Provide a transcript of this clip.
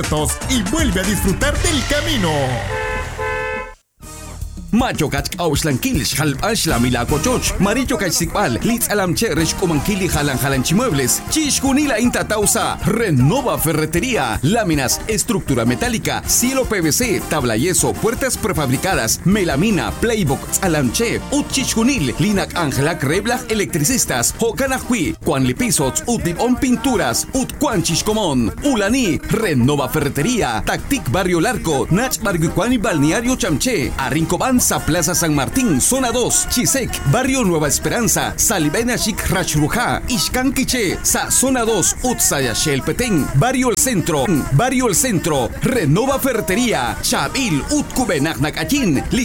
y vuelve a disfrutar del camino. Macho kach auslankilish halpash la milacochoch, maricho kach sikpal, litz alam cherish kumankili jalan chimuebles, chishkunila inta tausa, Renova Ferretería, láminas, estructura metálica, cielo PVC, tabla yeso, puertas prefabricadas, melamina, playbook, alamche, ut chishkunil, linak angelak reblaj electricistas, hokanajui, cuanli pisots, ut on pinturas, ut cuanchish comón, ulani, Renova Ferretería, Tactic Barrio Larco, Nach Barguicuani Balneario Chamché, Arrincoban Plaza San Martín, Zona 2, Chisec, Barrio Nueva Esperanza, Salibena Chic Rachruja, Ixcanquiche, Sa Zona 2, Utsaya Petén, Barrio El Centro, Renova Ferretería, Chabil, Utkubenagnacayin,